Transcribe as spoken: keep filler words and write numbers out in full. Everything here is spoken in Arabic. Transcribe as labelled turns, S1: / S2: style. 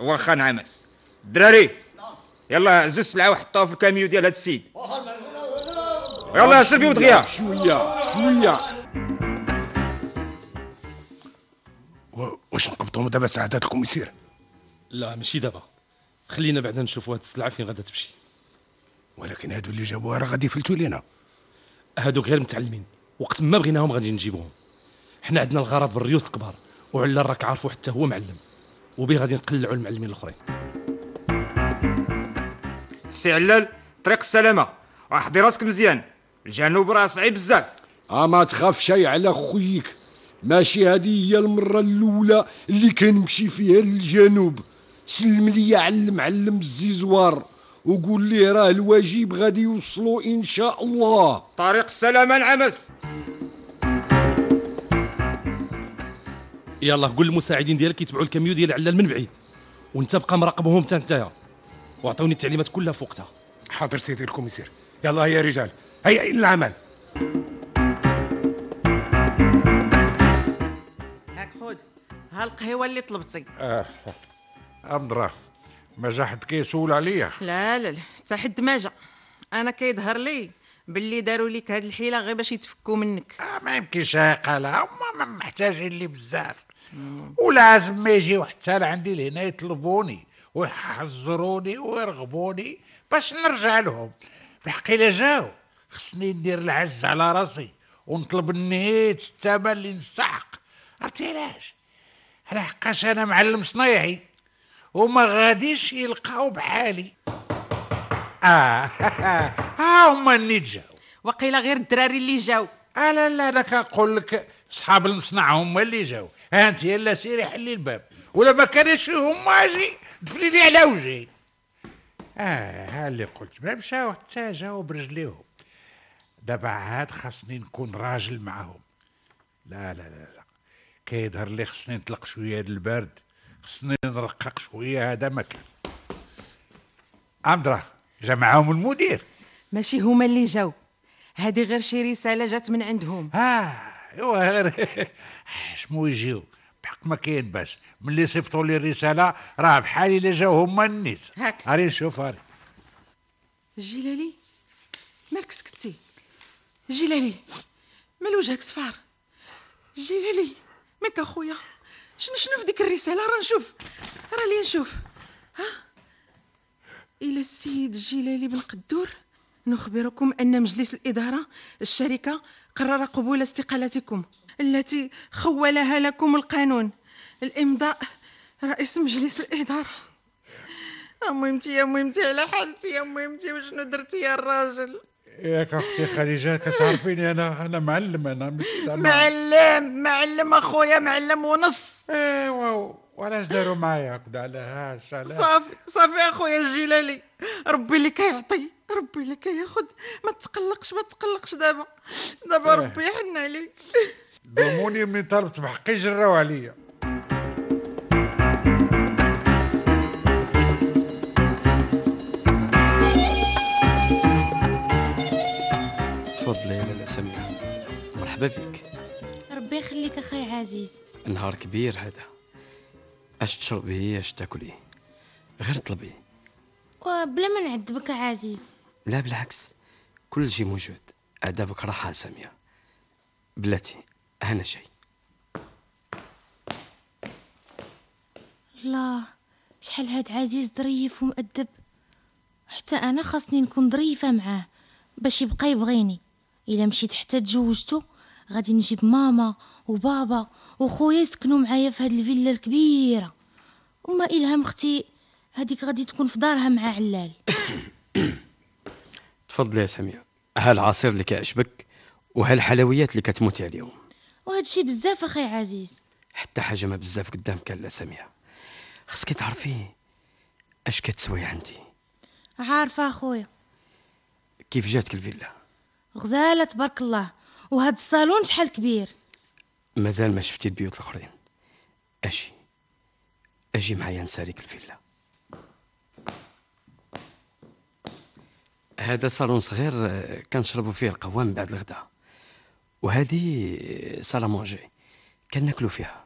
S1: واخا نعمس. الدراري يلا زوج سلعه وحطوها في الكاميو ديال هاد السيد. يلا سير بيو دغيا
S2: شويه شويه.
S3: واش نقبطوا دابا سعادات الكوميسير؟
S2: لا ماشي دابا، خلينا بعدا نشوفوا هاد السلعه فين غادا تمشي.
S3: ولكن هادو اللي جابوها راه غادي يفلتوا لينا.
S2: هادو غير متعلمين، وقت ما بغيناهم غادي نجيبوهم. حنا عندنا الغرض بالريوس الكبار، وعلى راك عارفو حتى هو معلم، وبيه غادي نقلعوا المعلمين الاخرين.
S1: سي علال طريق السلامه، واحضي راسك مزيان، الجنوب راه صعيب بزاف.
S4: اه ما تخاف شي على خويك، ماشي هذه هي المره الاولى اللي كنمشي فيها للجنوب. سلم لي على المعلم الزيزوار وقول ليه راه الواجب غادي يوصلوا ان شاء الله.
S1: طريق السلامه نعمس.
S2: يلا قول للمساعدين ديالك يتبعوا الكاميو ديال علال من بعيد، وانت بقى مراقبهم حتى نتايا، واعطوني التعليمات كلها في وقتها.
S3: حاضر سيدي الكوميسير. يلا يا رجال هيا الى العمل.
S5: هاك خذ ها القهوه اللي طلبتي.
S6: اه امضره ما جا حد كيسول عليا؟
S5: لا لا لا حتى حد ما جا. انا كيظهر لي باللي داروا لك هاد الحيله غير باش يتفكوا منك.
S6: آه ما يمكنش قالها، هما ما محتاجين لي بزاف، ولازم ما يجيو حتى لعندي لهنا يطلبوني ويحذروني ويرغبوني باش نرجع لهم. بحقي لا جاو خصني ندير العز على راسي ونطلب نيت الثمن اللي نستحق. عرفتي علاش؟ على حقاش انا معلم صنايعي وما غاديش يلقاو بحالي. اه ها هما نيت جاو.
S5: وقيله غير الدراري اللي جاو.
S6: آه لا لا انا كنقول لك صحاب المصنع هما اللي جاو. ها انت يلا سيري حلي الباب، ولا ما كانش هما اجي دفلي لي على وجهي. اه ها اللي قلت ما مشاو حتى جاو برجليهم. دابا عاد خاصني نكون راجل معاهم. لا لا لا لا كيظهر لي خصني نطلق شويه د البرد، خصني نرقق شويه. هذا ما كان. امدرا جا معاهم المدير؟
S5: ماشي هما اللي جاو، هذه غير شي رساله جات من عندهم.
S6: اه ايوا غير شمو يجيو بحق ما كاين باس. ملي صيفطوا لي الرساله راه بحالي الا جاو هما النيت.
S5: هاك
S6: هاني نشوف. هاني
S5: جلالي مالك سكتي؟ جلالي مال وجهك صفار؟ جلالي مالك اخويا؟ شنو شنو في ديك الرساله؟ راه نشوف راه لي نشوف. ها الى السيد جلالي بن قدور، نخبركم ان مجلس الاداره الشركه قرر قبول استقالتكم التي خولها لكم القانون. الامضاء رئيس مجلس الاداره. يا مهمتي يا مهمتي على حالتي يا مهمتي، وشنو درتي يا الراجل؟
S6: ياك اختي خديجه كتعرفيني انا انا معلم، انا مش
S5: معلم معلم اخويا معلم ونص.
S6: ايوا وعلاش داروا معايا هكذا؟ علاش علاش؟
S5: صافي صافي اخويا الجلالي، ربي اللي كيعطي ربي اللي كياخذ. ما تقلقش ما تقلقش، دابا دابا ربي يحن عليك.
S6: ضموني من طلبت بحقي جراو عليا.
S7: تفضلي يا لاله سمية، مرحبا بك.
S8: ربي يخليك اخي عزيز.
S7: نهار كبير هذا، اش تشربي اش تاكلي؟ غير طلبي.
S8: وبلا ما نعذبك يا عزيز.
S7: لا بالعكس، كل شيء موجود. ادابك راحه سمية. بلاتي هنا شيء.
S8: الله شحال هاد عزيز ظريف ومؤدب، حتى انا خاصني نكون ظريفه معاه باش يبقى يبغيني. الا مشيت حتى تزوجته غادي نجيب ماما وبابا وخويا يسكنوا معايا في هاد الفيلا الكبيره، وما الهام اختي هذيك غادي تكون في دارها مع علال.
S7: تفضلي يا سمية، ها العصير اللي كيعجبك وها الحلويات اللي كتموتي عليهم.
S8: وهذا الشيء بزاف اخي عزيز.
S7: حتى حاجه ما بزاف قدامك لا سمية، خصك تعرفي اش كتسوي عندي.
S8: عارفه اخويا.
S7: كيف جاتك الفيلا؟
S8: غزاله تبارك الله. وهذا الصالون شحال كبير.
S7: مازال ما شفتي البيوت الاخرين. اجي اجي معايا نساليك الفيلا. هذا صالون صغير كنشربوا فيه القهوه من بعد الغداء، وهذه صاله مونجي كناكلوا فيها.